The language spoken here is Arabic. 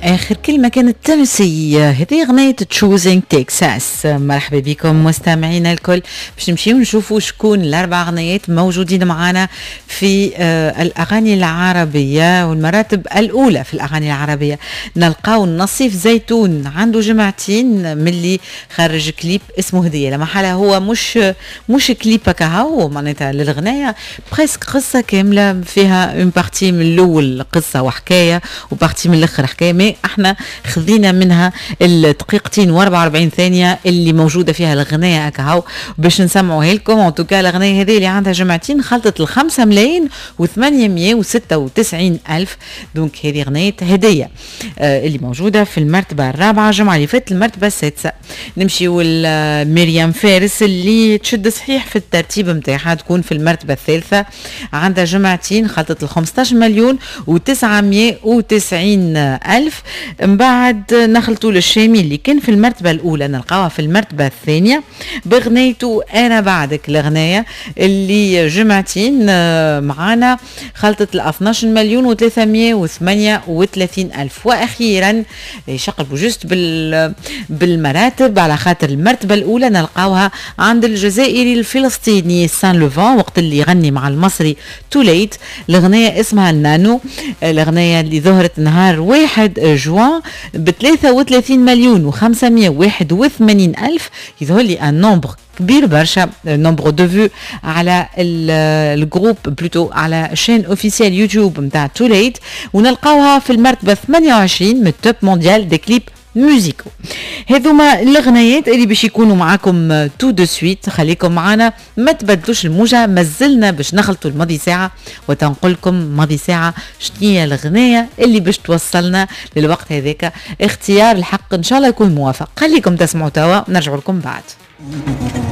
آخر كلمة كانت تونسية، هذه أغنية تشوزينج تكساس. مرحبا بكم مستمعينا الكل، باش نمشيو نشوفوا شكون الأربع أغنيات موجودين معنا في الأغاني العربية والمراتب الأولى في الأغاني العربية. نلقاو نصيف زيتون عنده جمعتين ملي خرج كليب اسمه هدية، لما حالة هو مش كليب هكا معناتها للغناية، بريسك قصة كاملة فيها اون بارتي من الأول قصة وحكاية وبارتي من الآخر حكاية، مي احنا خذينا منها الدقيقتين و44 ثانية اللي موجودة فيها الغناية هكا باش نسمعوها لكم. ان توكا الغناية هذه اللي عندها جمعتين خلطت ال5,896,000، دونك هذه غناية هدية اللي موجودة في المرتبة الرابعة. الجمعة اللي فاتت المرتبة السادسة. نمشيو مريم فارس اللي تشد صحيح في الترتيب متاعها، تكون في المرتبة الثالثة، عندها جمعتين خلطت ال15,990,000. من بعد نخلطوا للشامي اللي كان في المرتبة الأولى، نلقاوها في المرتبة الثانية بغنيته أنا بعدك، الغناية اللي جمعتين معانا خلطت ال12,338,000. وأخيرا يشقلبوا جست بالمراتب، على خاطر المرتبة الأولى نلقاوها عند الجزائري الفلسطيني سان لوفان وقت اللي يغني مع المصري توليت. الغنية اسمها النانو، الغنية اللي ظهرت نهار 1 جوان ب3,3,581,000. يظهر لي ان نومبر كبير برشا، نومبر دو فيو على الجروب بلوتو على شين اوفيسيال يوتيوب نتاع توليت، ونلقاوها في المرتبة 28 من التوب مونديال دي كليب ميوزيكو. هذوما الغنايات اللي باش يكونوا معاكم تو دو سويت. خليكم معنا ما تبدلوش الموجة، مازلنا باش نخلطوا الماضي ساعة وتنقلكم ماضي ساعة شنية الغناية اللي باش توصلنا للوقت هذاك. اختيار الحق ان شاء الله يكون موافق. خليكم تسمعوا توا، نرجع لكم بعد.